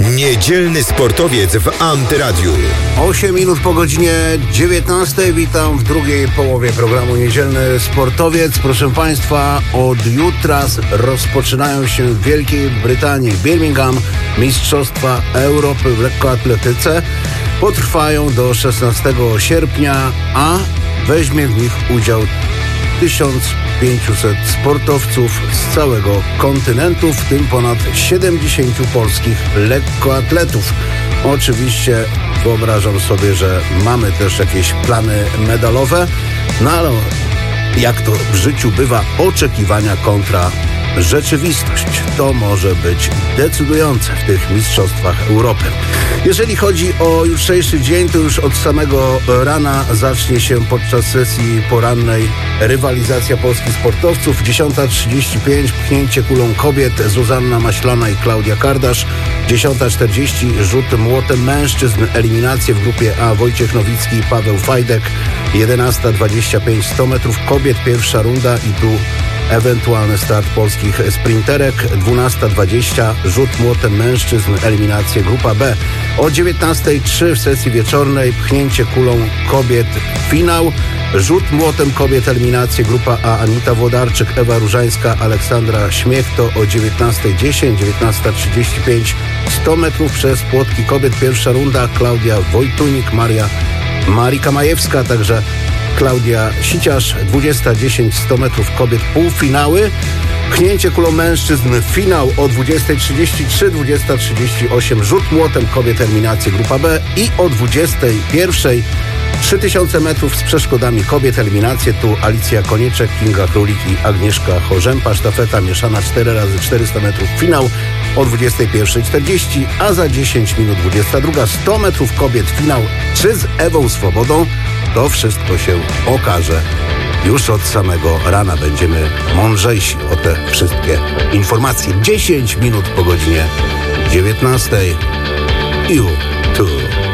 Niedzielny sportowiec w Antyradiu. 8 minut po godzinie 19. Witam w drugiej połowie programu Niedzielny Sportowiec. Proszę Państwa, od jutra rozpoczynają się w Wielkiej Brytanii Birmingham Mistrzostwa Europy w lekkoatletyce. Potrwają do 16 sierpnia, a weźmie w nich udział 1500 sportowców z całego kontynentu, w tym ponad 70 polskich lekkoatletów. Oczywiście wyobrażam sobie, że mamy też jakieś plany medalowe, no ale jak to w życiu bywa, oczekiwania kontra rzeczywistość. To może być decydujące w tych mistrzostwach Europy. Jeżeli chodzi o jutrzejszy dzień, to już od samego rana zacznie się podczas sesji porannej rywalizacja polskich sportowców. 10:35 pchnięcie kulą kobiet Zuzanna Maślana i Klaudia Kardasz. 10:40 rzut młotem mężczyzn, eliminacje w grupie A Wojciech Nowicki i Paweł Fajdek. 11:25 100 metrów kobiet, pierwsza runda i tu ewentualny start polskich sprinterek. 12:20 rzut młotem mężczyzn, eliminacje grupa B. O 19:03 w sesji wieczornej pchnięcie kulą kobiet, finał. Rzut młotem kobiet, eliminacje grupa A Anita Włodarczyk, Ewa Różańska, Aleksandra Śmiechto. O 19:10, 19:35 100 metrów przez płotki kobiet, pierwsza runda. Klaudia Wojtunik, Marika Majewska, także Klaudia Siciarz. 20:10 100 metrów kobiet, półfinały. Pchnięcie kulą mężczyzn, finał o 20:33, 20:38 rzut młotem kobiet, eliminacje grupa B i o 21:00 3000 metrów z przeszkodami kobiet, eliminacje. Tu Alicja Konieczek, Kinga Królik i Agnieszka Chorzępa. Sztafeta mieszana 4x400 metrów, finał o 21:40, a za 10 minut 22. 100 metrów kobiet, finał. Czy z Ewą Swobodą? To wszystko się okaże. Już od samego rana będziemy mądrzejsi o te wszystkie informacje. 10 minut po godzinie 19. YouTube.